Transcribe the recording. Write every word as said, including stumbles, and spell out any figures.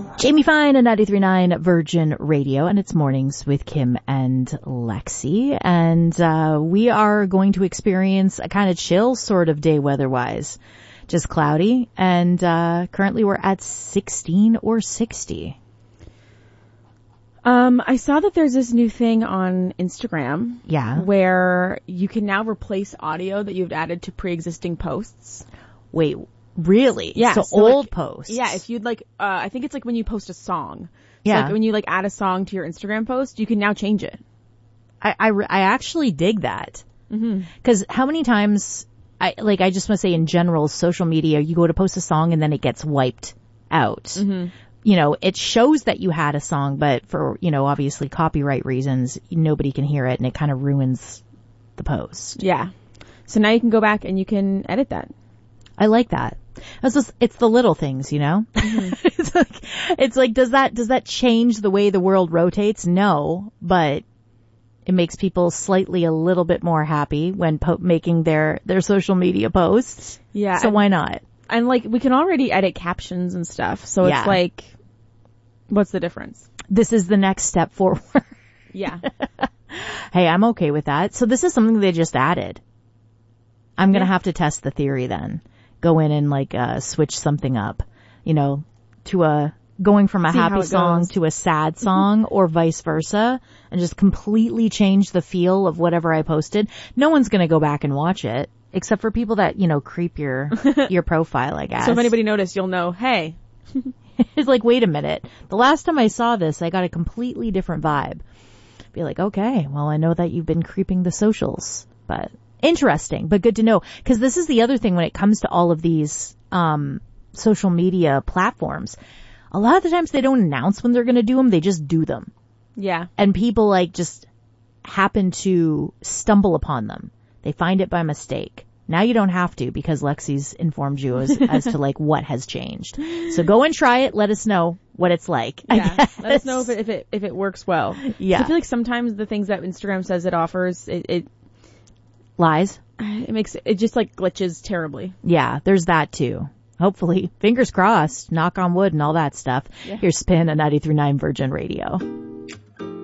Jamie Fine at ninety-three point nine Virgin Radio, and it's Mornings with Kim and Lexi. And uh we are going to experience a kind of chill sort of day weather-wise. Just cloudy, and uh currently we're at sixteen or sixty. Um, I saw that there's this new thing on Instagram. Yeah. Where you can now replace audio that you've added to pre-existing posts. Wait, really? Yeah. So, so old like, posts. Yeah, if you'd like, uh, I think it's like when you post a song. So yeah. Like when you like add a song to your Instagram post, you can now change it. I, I, I actually dig that. Mm-hmm. Cause how many times, I, like I just want to say in general, social media, you go to post a song and then it gets wiped out. Mm-hmm. You know, it shows that you had a song, but for, you know, obviously copyright reasons, nobody can hear it and it kind of ruins the post. Yeah. So now you can go back and you can edit that. I like that. It's just, it's the little things, you know? Mm-hmm. it's like, it's like, does that, does that change the way the world rotates? No, but it makes people slightly a little bit more happy when po- making their, their social media posts. Yeah. So and, why not? And like, we can already edit captions and stuff. So yeah. It's like, what's the difference? This is the next step forward. Yeah. Hey, I'm okay with that. So this is something they just added. I'm going to yeah. have to test the theory then. Go in and like, uh, switch something up, you know, to a, going from a See happy song goes. to a sad song or vice versa and just completely change the feel of whatever I posted. No one's going to go back and watch it except for people that, you know, creep your, your profile, I guess. So if anybody noticed, you'll know, hey. It's like, wait a minute. The last time I saw this, I got a completely different vibe. Be like, okay, well, I know that you've been creeping the socials, but interesting, but good to know. Cause this is the other thing when it comes to all of these, um, social media platforms. A lot of the times they don't announce when they're going to do them. They just do them. Yeah. And people like just happen to stumble upon them. They find it by mistake. Now you don't have to because Lexi's informed you as, as to like what has changed. So go and try it. Let us know what it's like. Yeah. Let us know if it, if it, if it works well. Yeah. I feel like sometimes the things that Instagram says it offers, it, it lies. It makes it just like glitches terribly. Yeah. There's that too. Hopefully. Fingers crossed. Knock on wood and all that stuff. Yeah. Here's Spin at ninety-three point nine Virgin Radio.